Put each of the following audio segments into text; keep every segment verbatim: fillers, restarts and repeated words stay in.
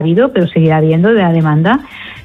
Ha habido, pero seguirá habiendo de la demanda.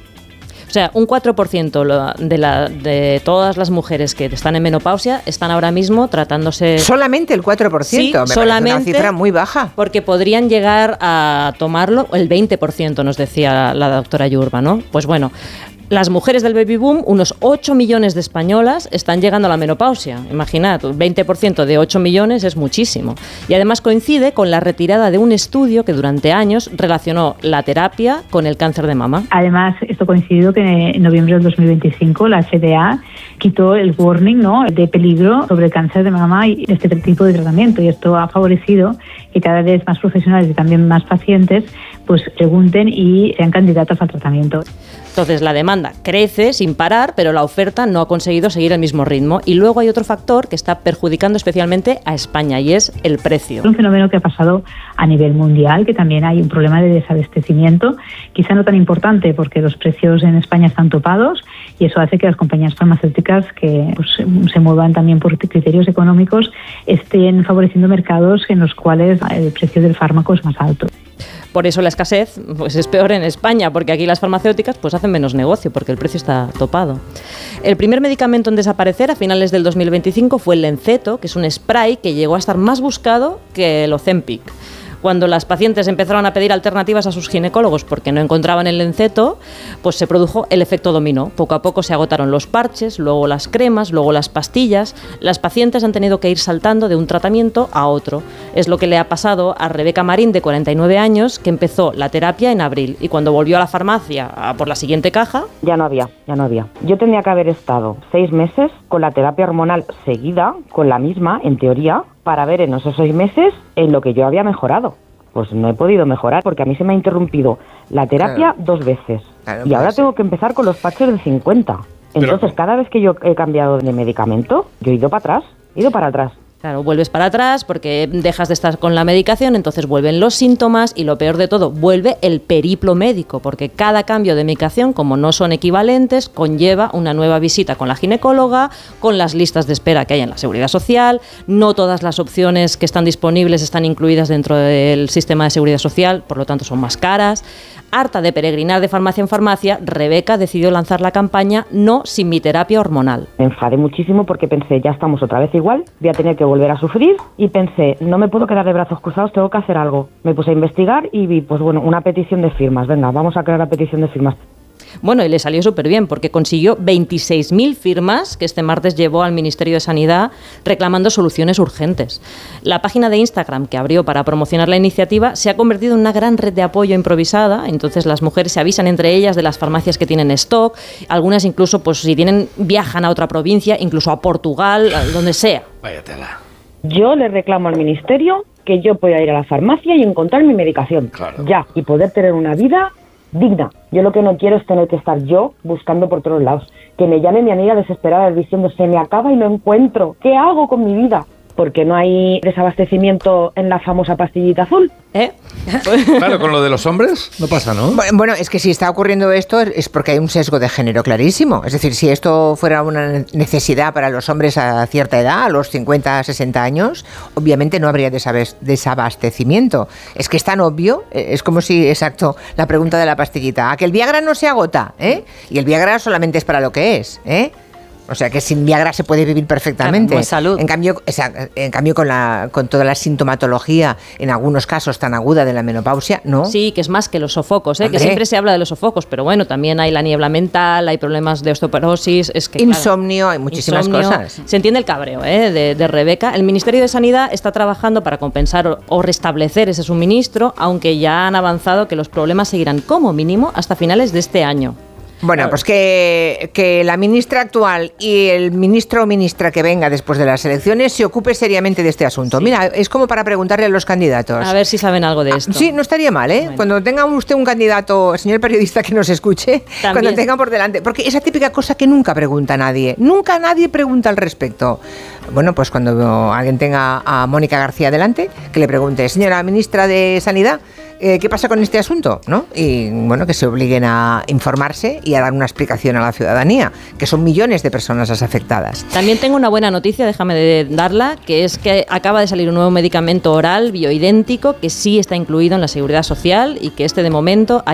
O sea, un cuatro por ciento de, la, de todas las mujeres que están en menopausia están ahora mismo tratándose... ¿Solamente el cuatro por ciento? Sí, me solamente parece una cifra muy baja. Porque podrían llegar a tomarlo el veinte por ciento, nos decía la doctora Yurba, ¿no? Pues bueno... Las mujeres del baby boom, unos ocho millones de españolas, están llegando a la menopausia. Imaginad, veinte por ciento de ocho millones es muchísimo. Y además coincide con la retirada de un estudio que durante años relacionó la terapia con el cáncer de mama. Además, esto coincidió que en noviembre del dos mil veinticinco la F D A quitó el warning, ¿no?, de peligro sobre el cáncer de mama y este tipo de tratamiento. Y esto ha favorecido que cada vez más profesionales y también más pacientes pues pregunten y sean candidatos al tratamiento. Entonces la demanda crece sin parar, pero la oferta no ha conseguido seguir el mismo ritmo. Y luego hay otro factor que está perjudicando especialmente a España y es el precio. Es un fenómeno que ha pasado a nivel mundial, que también hay un problema de desabastecimiento, quizá no tan importante porque los precios en España están topados y eso hace que las compañías farmacéuticas que pues, se muevan también por criterios económicos estén favoreciendo mercados en los cuales el precio del fármaco es más alto. Por eso la escasez pues es peor en España, porque aquí las farmacéuticas pues hacen menos negocio, porque el precio está topado. El primer medicamento en desaparecer a finales del dos mil veinticinco fue el Lenceto, que es un spray que llegó a estar más buscado que el Ozempic. Cuando las pacientes empezaron a pedir alternativas a sus ginecólogos porque no encontraban el Lenceto, pues se produjo el efecto dominó. Poco a poco se agotaron los parches, luego las cremas, luego las pastillas. Las pacientes han tenido que ir saltando de un tratamiento a otro. Es lo que le ha pasado a Rebeca Marín, de cuarenta y nueve años, que empezó la terapia en abril y cuando volvió a la farmacia a por la siguiente caja... Ya no había, ya no había. Yo tenía que haber estado seis meses con la terapia hormonal seguida, con la misma, en teoría, para ver en esos seis meses en lo que yo había mejorado. Pues no he podido mejorar porque a mí se me ha interrumpido la terapia claro. dos veces. Claro, y ahora tengo que empezar con los parches de cincuenta. Entonces, Pero... cada vez que yo he cambiado de medicamento, yo he ido para atrás, he ido para atrás. Claro, vuelves para atrás porque dejas de estar con la medicación, entonces vuelven los síntomas y lo peor de todo, vuelve el periplo médico, porque cada cambio de medicación, como no son equivalentes, conlleva una nueva visita con la ginecóloga, con las listas de espera que hay en la Seguridad Social, no todas las opciones que están disponibles están incluidas dentro del sistema de Seguridad Social, por lo tanto son más caras. Harta de peregrinar de farmacia en farmacia, Rebeca decidió lanzar la campaña No sin mi terapia hormonal. Me enfadé muchísimo porque pensé, ya estamos otra vez igual, voy a tener que volver a sufrir y pensé, no me puedo quedar de brazos cruzados, tengo que hacer algo. Me puse a investigar y vi, pues bueno, una petición de firmas. Venga, vamos a crear la petición de firmas. Bueno, y le salió súper bien porque consiguió veintiséis mil firmas que este martes llevó al Ministerio de Sanidad reclamando soluciones urgentes. La página de Instagram que abrió para promocionar la iniciativa se ha convertido en una gran red de apoyo improvisada, entonces las mujeres se avisan entre ellas de las farmacias que tienen stock, algunas incluso, pues si tienen, viajan a otra provincia, incluso a Portugal, a donde sea. Vaya tela. Yo le reclamo al Ministerio que yo pueda ir a la farmacia y encontrar mi medicación, claro. ya, y poder tener una vida digna. Yo lo que no quiero es tener que estar yo buscando por todos lados. Que me llame mi amiga desesperada diciendo se me acaba y no encuentro. ¿Qué hago con mi vida? Porque no hay desabastecimiento en la famosa pastillita azul. ¿Eh? Claro, con lo de los hombres no pasa, ¿no? Bueno, es que si está ocurriendo esto es porque hay un sesgo de género clarísimo. Es decir, si esto fuera una necesidad para los hombres a cierta edad, a los cincuenta, sesenta años, obviamente no habría desabastecimiento. Es que es tan obvio, es como si, exacto, la pregunta de la pastillita, ¿a que el Viagra no se agota? ¿Eh? Y el Viagra solamente es para lo que es, ¿eh? O sea que sin Viagra se puede vivir perfectamente. Claro, salud. En cambio, en cambio con la con toda la sintomatología, en algunos casos tan aguda de la menopausia, ¿no? Sí, que es más que los sofocos, ¿eh? Que siempre se habla de los sofocos, pero bueno, también hay la niebla mental, hay problemas de osteoporosis, es que insomnio, claro, hay muchísimas insomnio, cosas. Se entiende el cabreo, ¿eh? de, de Rebeca. El Ministerio de Sanidad está trabajando para compensar o, o restablecer ese suministro, aunque ya han avanzado que los problemas seguirán como mínimo hasta finales de este año. Bueno, pues que, que la ministra actual y el ministro o ministra que venga después de las elecciones se ocupe seriamente de este asunto. Sí. Mira, es como para preguntarle a los candidatos. A ver si saben algo de esto. Ah, sí, no estaría mal, ¿eh? Bueno. Cuando tenga usted un candidato, señor periodista que nos escuche, también. Cuando tenga por delante, porque esa típica cosa que nunca pregunta nadie, nunca nadie pregunta al respecto. Bueno, pues cuando alguien tenga a Mónica García delante, que le pregunte, señora ministra de Sanidad, eh, ¿qué pasa con este asunto? ¿No? Y bueno, que se obliguen a informarse y a dar una explicación a la ciudadanía, que son millones de personas las afectadas. También tengo una buena noticia, déjame de darla, que es que acaba de salir un nuevo medicamento oral bioidéntico que sí está incluido en la Seguridad Social y que este de momento hay